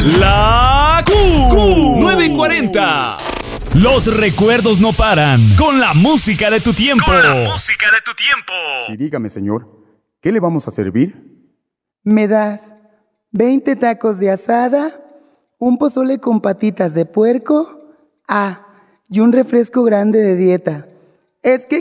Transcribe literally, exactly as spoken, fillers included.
La Q nueve cuarenta. Los recuerdos no paran con la música de tu tiempo. Con la música de tu tiempo. Sí, dígame, señor, ¿qué le vamos a servir? ¿Me das veinte tacos de asada, un pozole con patitas de puerco? Ah, y un refresco grande de dieta. Es que